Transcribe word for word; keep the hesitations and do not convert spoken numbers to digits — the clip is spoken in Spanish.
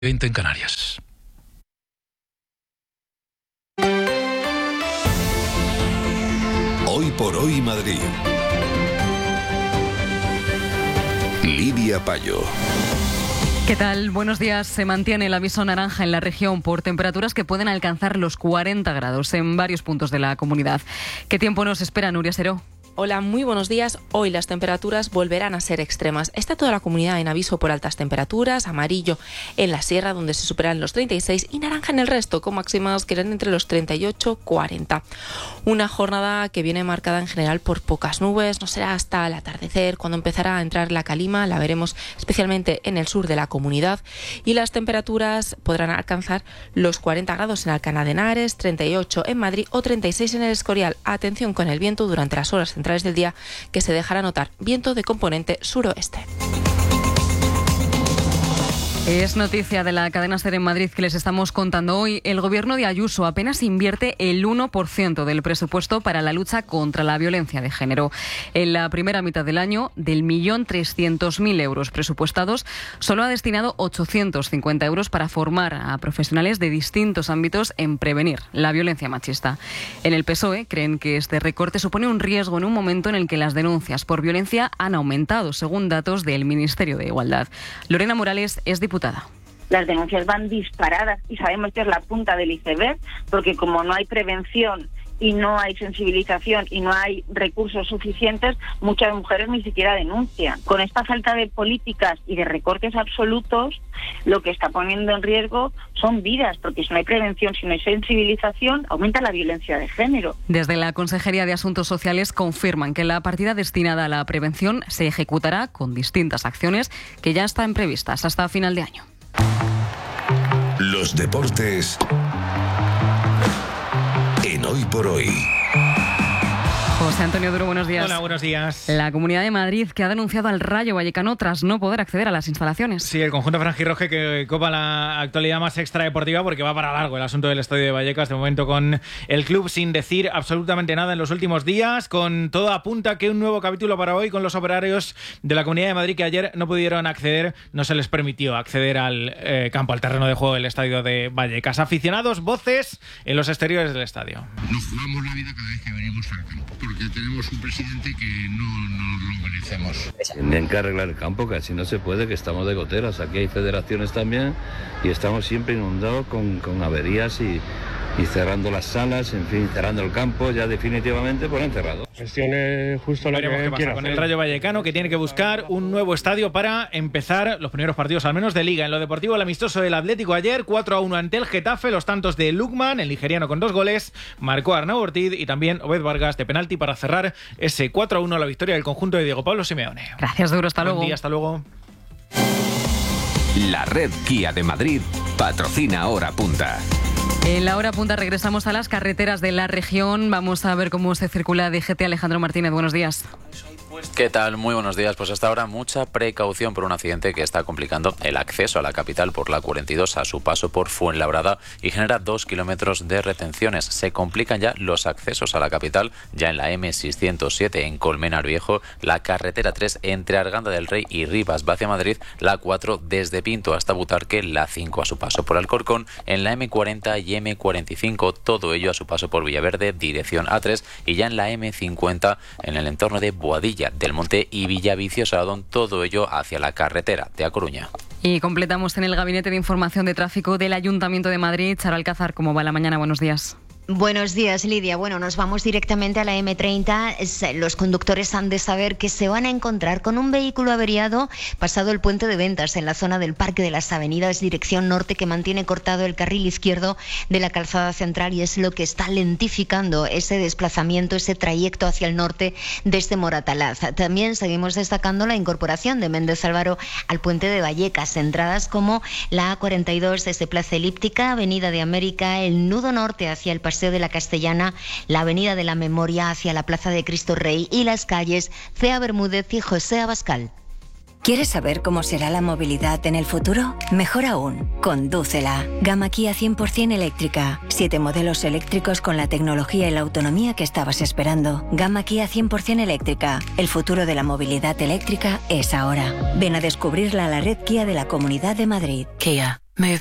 veinte en Canarias. Hoy por hoy Madrid. Lidia Payo. ¿Qué tal? Buenos días. Se mantiene el aviso naranja en la región por temperaturas que pueden alcanzar los cuarenta grados en varios puntos de la comunidad. ¿Qué tiempo nos espera, Nuria Seró? Hola, muy buenos días. Hoy las temperaturas volverán a ser extremas. Está toda la comunidad en aviso por altas temperaturas, amarillo en la sierra donde se superan los treinta y seis y naranja en el resto, con máximas que irán entre los treinta y ocho y cuarenta. Una jornada que viene marcada en general por pocas nubes, no será hasta el atardecer cuando empezará a entrar la calima, la veremos especialmente en el sur de la comunidad, y las temperaturas podrán alcanzar los cuarenta grados en Alcalá de Henares, treinta y ocho en Madrid o treinta y seis en el Escorial. Atención con el viento durante las horas centrales del día, que se dejará notar viento de componente suroeste. Es noticia de la cadena SER en Madrid que les estamos contando hoy. El gobierno de Ayuso apenas invierte el uno por ciento del presupuesto para la lucha contra la violencia de género. En la primera mitad del año, del millón trescientos mil euros presupuestados, solo ha destinado ochocientos cincuenta euros para formar a profesionales de distintos ámbitos en prevenir la violencia machista. En el P S O E creen que este recorte supone un riesgo en un momento en el que las denuncias por violencia han aumentado, según datos del Ministerio de Igualdad. Lorena Morales es diputada. Las denuncias van disparadas y sabemos que es la punta del iceberg, porque como no hay prevención y no hay sensibilización y no hay recursos suficientes, muchas mujeres ni siquiera denuncian. Con esta falta de políticas y de recortes absolutos, lo que está poniendo en riesgo son vidas, porque si no hay prevención, si no hay sensibilización, aumenta la violencia de género. Desde la Consejería de Asuntos Sociales confirman que la partida destinada a la prevención se ejecutará con distintas acciones que ya están previstas hasta final de año. Los deportes en Hoy por Hoy. José Antonio Duro, buenos días. Hola, buenos días. La Comunidad de Madrid que ha denunciado al Rayo Vallecano tras no poder acceder a las instalaciones. Sí, el conjunto franjirroje que copa la actualidad más extradeportiva porque va para largo el asunto del estadio de Vallecas, de momento con el club sin decir absolutamente nada en los últimos días, con todo apunta que un nuevo capítulo para hoy con los operarios de la Comunidad de Madrid que ayer no pudieron acceder, no se les permitió acceder al eh, campo, al terreno de juego del estadio de Vallecas. Aficionados, voces en los exteriores del estadio. Nos jugamos la vida cada vez que venimos al campo, porque tenemos un presidente que no, no lo merecemos. Tienen que arreglar el campo, que así no se puede, que estamos de goteras. Aquí hay federaciones también y estamos siempre inundados con, con averías y, y cerrando las salas, en fin, cerrando el campo, ya definitivamente por encerrado. Gestione justo lo que qué pasa con el Rayo Vallecano, que tiene que buscar un nuevo estadio para empezar los primeros partidos, al menos de Liga. En lo deportivo, el amistoso del Atlético ayer, cuatro a uno ante el Getafe, los tantos de Lukman, el nigeriano con dos goles, marcó Arnau Ortiz y también Obed Vargas de penalti para cerrar ese cuatro a uno la victoria del conjunto de Diego Pablo Simeone. Gracias, Duro, hasta Buen luego. día, hasta luego. La red Kia de Madrid patrocina Hora Punta. En la hora punta regresamos a las carreteras de la región. Vamos a ver cómo se circula D G T. Alejandro Martínez, buenos días. ¿Qué tal? Muy buenos días. Pues hasta ahora mucha precaución por un accidente que está complicando el acceso a la capital por la cuarenta y dos a su paso por Fuenlabrada y genera dos kilómetros de retenciones. Se complican ya los accesos a la capital, ya en la M seiscientos siete en Colmenar Viejo, la carretera tres entre Arganda del Rey y Rivas va hacia Madrid, la cuatro desde Pinto hasta Butarque, la cinco a su paso por Alcorcón, en la M cuarenta y M cuarenta y cinco, todo ello a su paso por Villaverde, dirección A tres, y ya en la M cincuenta en el entorno de Boadilla del Monte y Villaviciosa-Adón, todo ello hacia la carretera de A Coruña. Y completamos en el Gabinete de Información de Tráfico del Ayuntamiento de Madrid. Charo Alcázar, ¿cómo va la mañana? Buenos días. Buenos días, Lidia. Bueno, nos vamos directamente a la M treinta. Los conductores han de saber que se van a encontrar con un vehículo averiado pasado el puente de Ventas en la zona del Parque de las Avenidas, dirección norte, que mantiene cortado el carril izquierdo de la calzada central y es lo que está lentificando ese desplazamiento, ese trayecto hacia el norte desde Moratalaz. También seguimos destacando la incorporación de Méndez Álvaro al puente de Vallecas, entradas como la A cuarenta y dos desde Plaza Elíptica, Avenida de América, el nudo norte hacia el Paseo de la Castellana, la Avenida de la Memoria hacia la Plaza de Cristo Rey y las calles Cea Bermúdez y José Abascal. ¿Quieres saber cómo será la movilidad en el futuro? Mejor aún, condúcela. Gama Kia cien por ciento eléctrica. Siete modelos eléctricos con la tecnología y la autonomía que estabas esperando. Gama Kia cien por ciento eléctrica. El futuro de la movilidad eléctrica es ahora. Ven a descubrirla a la red Kia de la Comunidad de Madrid. Kia.